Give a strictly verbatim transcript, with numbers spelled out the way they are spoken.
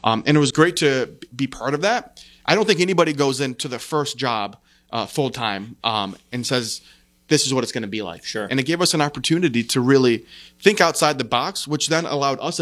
Um, and it was great to be part of that. I don't think anybody goes into the first job uh, full time um, and says, this is what it's going to be like. Sure. And it gave us an opportunity to really think outside the box, which then allowed us